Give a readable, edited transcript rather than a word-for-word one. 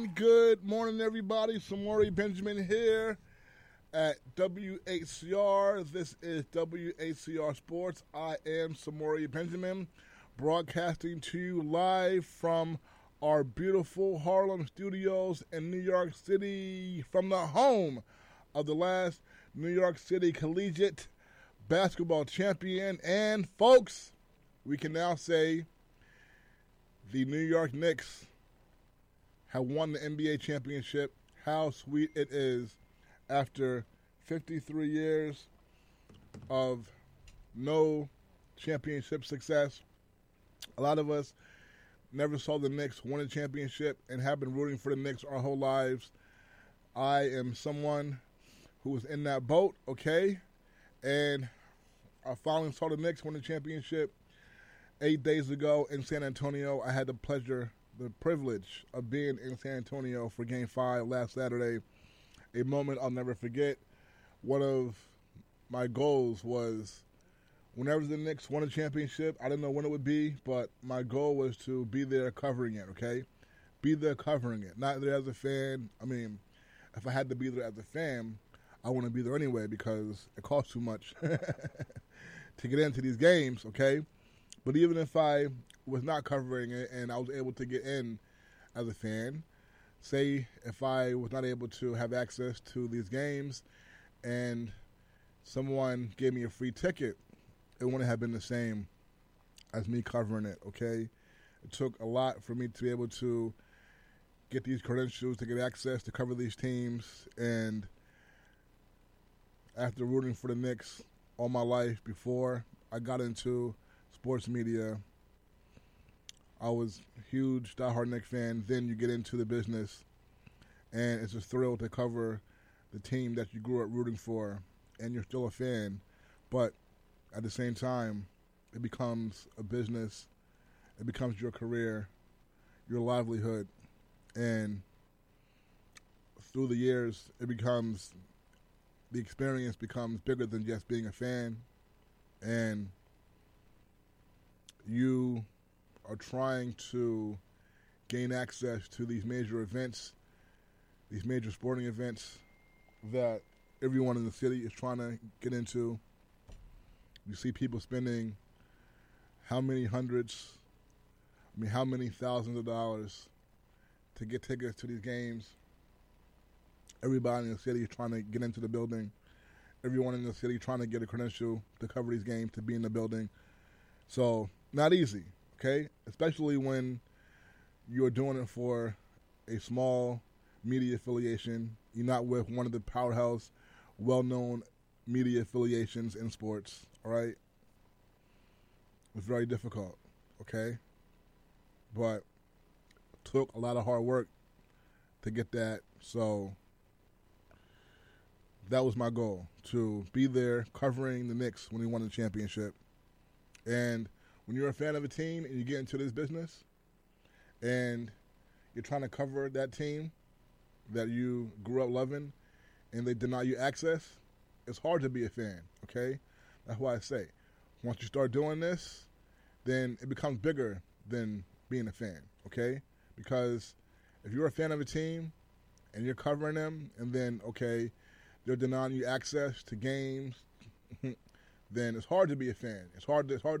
Good morning, everybody. Samori Benjamin here at WHCR. This is WHCR Sports. I am Samori Benjamin, broadcasting to you live from our beautiful Harlem studios in New York City, from the home of the last New York City collegiate basketball champion. And, folks, we can now say the New York Knicks have won the NBA championship. How sweet it is after 53 years of no championship success. A lot of us never saw the Knicks win a championship and have been rooting for the Knicks our whole lives. I am someone who was in that boat, okay? And I finally saw the Knicks win the championship 8 days ago in San Antonio. I had the privilege of being in San Antonio for Game 5 last Saturday, a moment I'll never forget. One of my goals was, whenever the Knicks won a championship, I didn't know when it would be, but my goal was to be there covering it, okay? Be there covering it, not there as a fan. I mean, if I had to be there as a fan, I want to be there anyway because it costs too much to get into these games, okay? But even if I was not covering it and I was able to get in as a fan, say if I was not able to have access to these games and someone gave me a free ticket, it wouldn't have been the same as me covering it, okay? It took a lot for me to be able to get these credentials, to get access to cover these teams, and after rooting for the Knicks all my life before I got into sports media, I was a huge diehard Knicks fan. Then you get into the business, and it's a thrill to cover the team that you grew up rooting for, and you're still a fan. But at the same time, it becomes a business. It becomes your career, your livelihood. And through the years, the experience becomes bigger than just being a fan. And you are trying to gain access to these major events, these major sporting events that everyone in the city is trying to get into. You see people spending how many thousands of dollars to get tickets to these games. Everybody in the city is trying to get into the building. Everyone in the city trying to get a credential to cover these games, to be in the building. So, not easy, okay? Especially when you're doing it for a small media affiliation. You're not with one of the powerhouse, well-known media affiliations in sports, all right? It's very difficult, okay? But it took a lot of hard work to get that. So that was my goal, to be there covering the Knicks when they won the championship. And when you're a fan of a team and you get into this business and you're trying to cover that team that you grew up loving and they deny you access, it's hard to be a fan, okay? That's why I say, once you start doing this, then it becomes bigger than being a fan, okay? Because if you're a fan of a team and you're covering them and then, okay, they're denying you access to games, then it's hard to be a fan. It's hard to